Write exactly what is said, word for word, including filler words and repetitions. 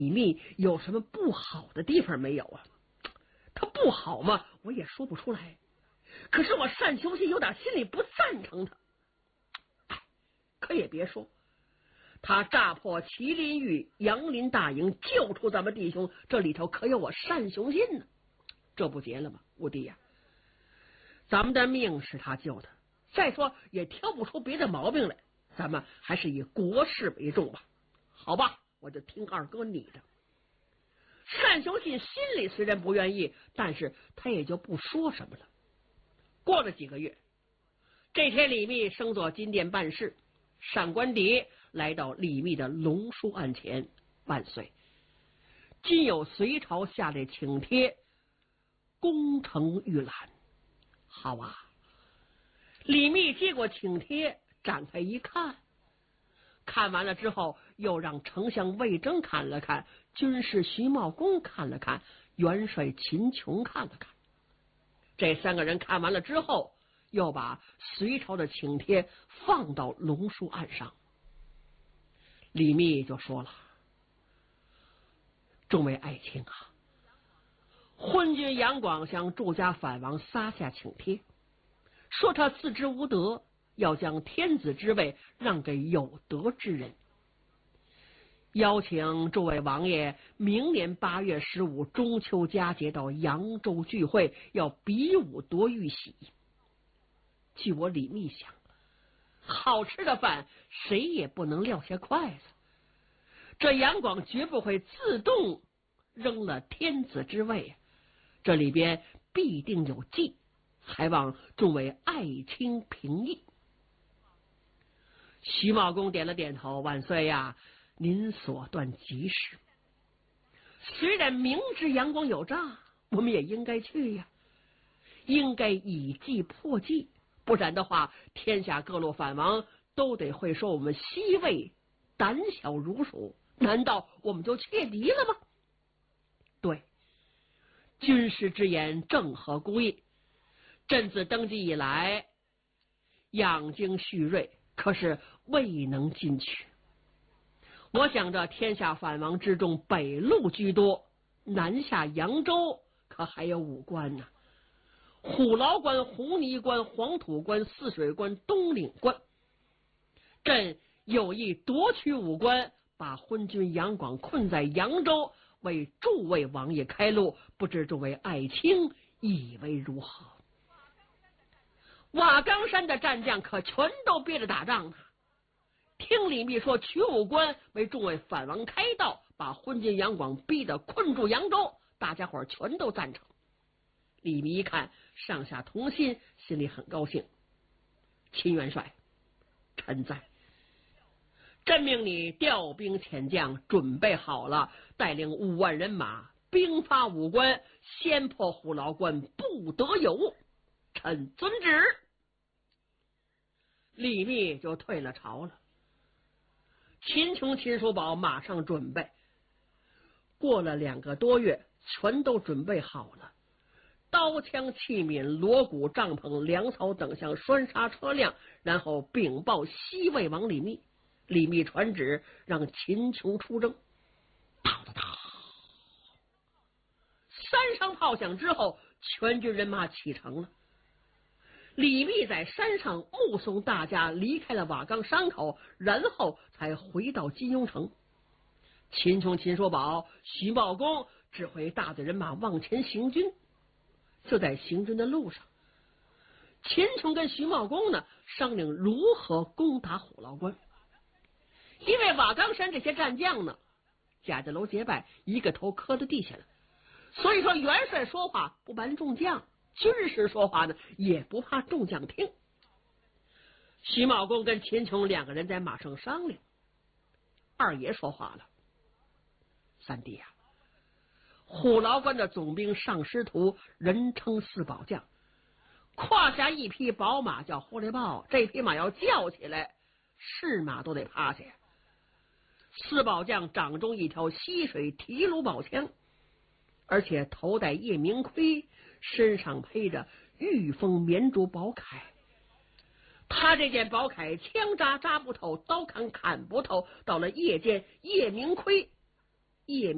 李密有什么不好的地方没有啊？他不好嘛，我也说不出来。可是我单雄信有点心里不赞成他。哎，可也别说，他炸破麒麟玉、杨林大营，救出咱们弟兄，这里头可有我单雄信呢。这不结了吗？五弟呀、啊，咱们的命是他救的，再说也挑不出别的毛病来，咱们还是以国事为重吧。好吧，我就听二哥你的。单雄信心里虽然不愿意，但是他也就不说什么了。过了几个月，这天李密升做金殿办事，上官迪来到李密的龙书案前，万岁，今有隋朝下来请帖，攻城御览。好啊，李密接过请帖，展开一看，看完了之后，又让丞相魏征看了看，军士徐茂公看了看，元帅秦琼看了看。这三个人看完了之后，又把隋朝的请帖放到龙书案上。李密就说了：“众位爱卿啊，昏君杨广向祝家反王撒下请帖，说他自知无德，要将天子之位让给有德之人，邀请诸位王爷明年八月十五中秋佳节到扬州聚会，要比武夺玉玺。据我李密想，好吃的饭谁也不能撂下筷子，这杨广绝不会自动扔了天子之位，这里边必定有计，还望众位爱卿评议。”徐茂公点了点头：“万岁呀，您所断极是。虽然明知杨广有诈，我们也应该去呀，应该以计破计，不然的话，天下各路反王都得会说我们西魏胆小如鼠，难道我们就怯敌了吗？”对，军师之言正合孤意。朕自登基以来，养精蓄锐，可是未能进取。我想着天下反王之中，北路居多，南下扬州可还有五关呢、啊：虎牢关、红泥关、黄土关、泗水关、东岭关。朕有意夺取五关，把昏君杨广困在扬州，为诸位王爷开路，不知诸位爱卿以为如何？瓦岗山的战将可全都憋着打仗呢。听李密说取五关为众位反王开道，把昏君杨广逼得困住扬州，大家伙全都赞成。李密一看上下同心，心里很高兴。秦元帅，臣在。朕命你调兵遣将，准备好了，带领五万人马，兵发五关，先破虎牢关，不得有误。臣遵旨。李密就退了朝了。秦琼、秦叔宝马上准备，过了两个多月，全都准备好了。刀枪器皿、锣鼓、帐篷、粮草等项拴杀车辆，然后禀报西魏王李密。李密传旨让秦琼出征。哒哒哒，三声炮响之后，全军人马启程了。李密在山上目送大家离开了瓦岗山口，然后才回到金庸城。秦琼、秦叔宝、徐茂公指挥大队人马往前行军。就在行军的路上，秦琼跟徐茂公呢商量如何攻打虎牢关。因为瓦岗山这些战将呢，贾家楼结拜，一个头磕到地下了，所以说元帅说话不瞒众将，军师说话呢也不怕众将听。徐茂公跟秦琼两个人在马上商量。二爷说话了：“三弟呀、啊，虎牢关的总兵尚师徒，人称四宝将，胯下一匹宝马叫呼雷豹，这匹马要叫起来，是马都得趴下。四宝将掌中一条溪水提炉宝枪，而且头戴夜明盔，身上披着玉峰绵竹宝铠。他这件宝铠枪扎扎不透，刀砍砍不透，到了夜间夜明盔夜